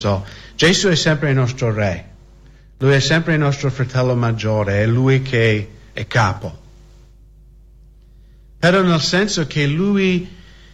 Gesù è sempre il nostro re, lui è sempre il nostro fratello maggiore, è lui che è capo. Però nel senso che lui,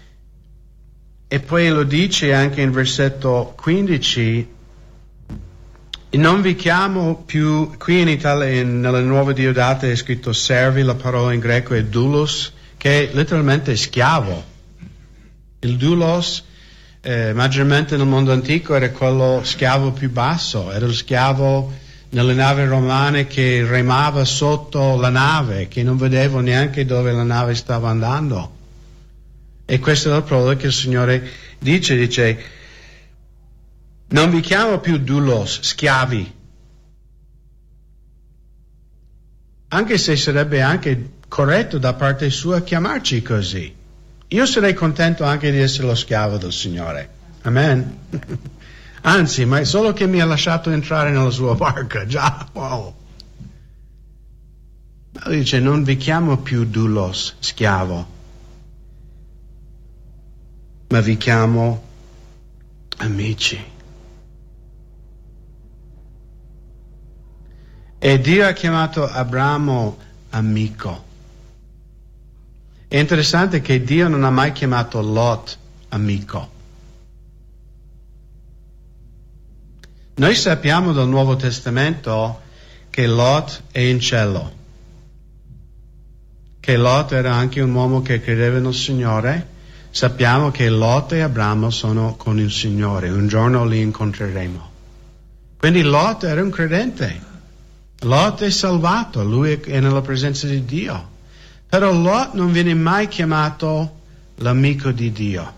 e poi lo dice anche in versetto 15, non vi chiamo più, qui in Italia, nella Nuova Diodata è scritto servi, la parola in greco è doulos, che è letteralmente schiavo. Il doulos, maggiormente nel mondo antico, era quello schiavo più basso, era lo schiavo nelle navi romane che remava sotto la nave, che non vedeva neanche dove la nave stava andando. E questa è la parola che il Signore dice, non vi chiamo più doulos, schiavi. Anche se sarebbe anche corretto da parte sua chiamarci così. Io sarei contento anche di essere lo schiavo del Signore. Amen. Anzi, ma è solo che mi ha lasciato entrare nella sua barca, già, wow. Ma lui dice, non vi chiamo più doulos, schiavo, ma vi chiamo amici. E Dio ha chiamato Abramo amico. È interessante che Dio non ha mai chiamato Lot amico. Noi sappiamo dal Nuovo Testamento che Lot è in cielo, che Lot era anche un uomo che credeva nel Signore. Sappiamo che Lot e Abramo sono con il Signore, un giorno li incontreremo. Quindi Lot era un credente. Lot è salvato, lui è nella presenza di Dio. Però Lot non viene mai chiamato l'amico di Dio.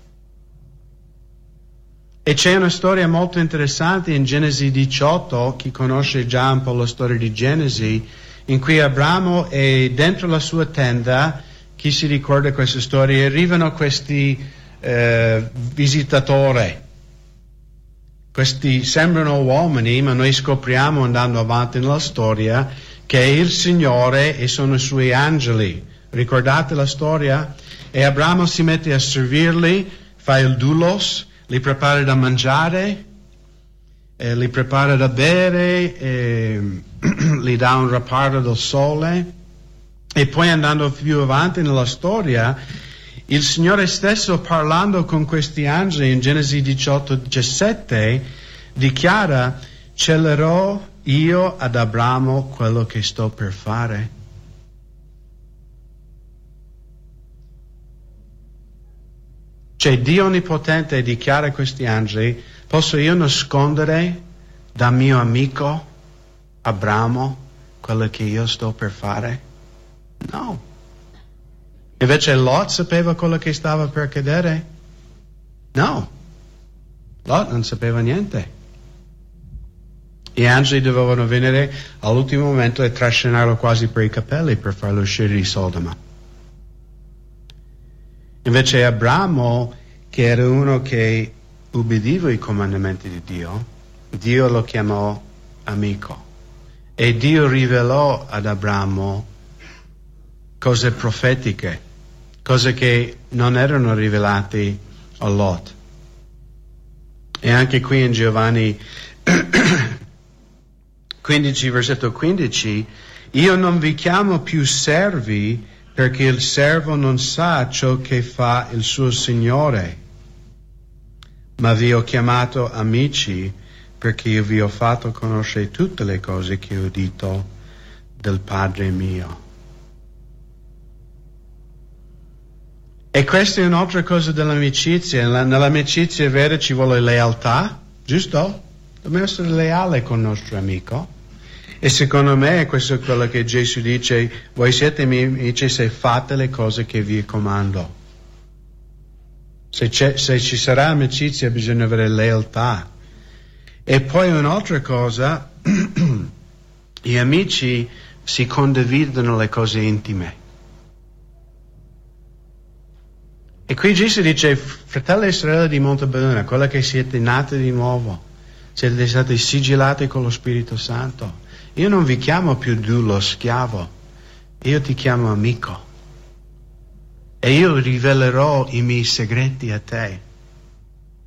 E c'è una storia molto interessante in Genesi 18, chi conosce già un po' la storia di Genesi, in cui Abramo è dentro la sua tenda. Chi si ricorda questa storia? Arrivano questi visitatori. Questi sembrano uomini, ma noi scopriamo andando avanti nella storia che è il Signore e sono i suoi angeli. Ricordate la storia? E Abramo si mette a servirli, fa il doulos, li prepara da mangiare, li prepara da bere, gli dà un riparto del sole. E poi andando più avanti nella storia, il Signore stesso parlando con questi angeli in Genesi 18-17 dichiara: celerò io ad Abramo quello che sto per fare. Cioè Dio Onnipotente dichiara a questi angeli: posso io nascondere da mio amico Abramo quello che io sto per fare? No. Invece Lot sapeva quello che stava per accadere? No. Lot non sapeva niente. Gli angeli dovevano venire all'ultimo momento e trascinarlo quasi per i capelli per farlo uscire di Sodoma. Invece Abramo, che era uno che ubbidiva i comandamenti di Dio, Dio lo chiamò amico. E Dio rivelò ad Abramo cose profetiche, cose che non erano rivelate a Lot. E anche qui in Giovanni 15, versetto 15, io non vi chiamo più servi perché il servo non sa ciò che fa il suo Signore, ma vi ho chiamato amici perché io vi ho fatto conoscere tutte le cose che ho udito del Padre mio. E questa è un'altra cosa dell'amicizia. Nell'amicizia vera ci vuole lealtà, giusto? Dobbiamo essere leali con il nostro amico. E secondo me questo è quello che Gesù dice: voi siete miei amici se fate le cose che vi comando. Se ci sarà amicizia bisogna avere lealtà. E poi un'altra cosa, gli amici si condividono le cose intime. E qui Gesù dice: fratelli e sorelle di Montebelluna, quella che siete nati di nuovo, siete stati sigillati con lo Spirito Santo. Io non vi chiamo più lo schiavo, io ti chiamo amico. E io rivelerò i miei segreti a te.